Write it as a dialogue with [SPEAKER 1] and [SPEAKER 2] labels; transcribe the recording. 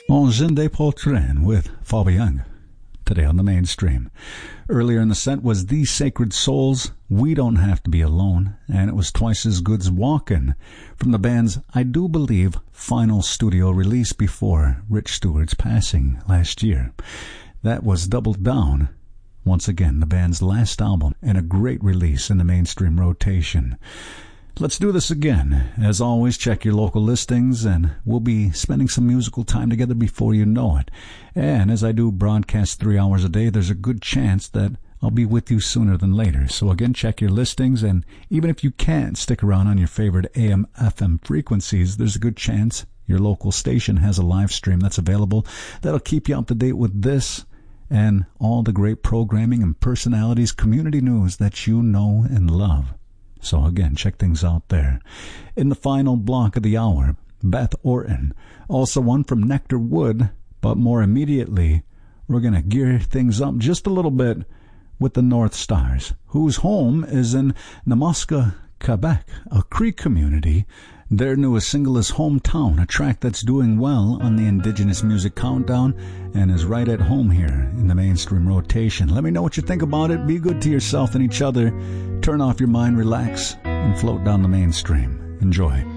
[SPEAKER 1] On Zinde Poltrin with Fabian, today on the mainstream. Earlier in the set was The Sacred Souls, We Don't Have to Be Alone, and it was Twice as Good's Walkin' from the band's, I do believe, final studio release before Rich Stewart's passing last year. That was Doubled Down, once again the band's last album, and a great release in the mainstream rotation. Let's do this again. As always, check your local listings, and we'll be spending some musical time together before you know it. And as I do broadcast 3 hours a day, there's a good chance that I'll be with you sooner than later. So again, check your listings, and even if you can't stick around on your favorite AM, FM frequencies, there's a good chance your local station has a live stream that's available that'll keep you up to date with this and all the great programming and personalities, community news that you know and love. So again, check things out there. In the final block of the hour, Beth Orton, also one from Nectar Wood, but more immediately, we're going to gear things up just a little bit with the North Stars, whose home is in Namaska, Quebec, a Cree community. Their newest single is Hometown, a track that's doing well on the Indigenous Music Countdown and is right at home here in the mainstream rotation. Let me know what you think about it. Be good to yourself and each other. Turn off your mind, relax, and float down the mainstream. Enjoy.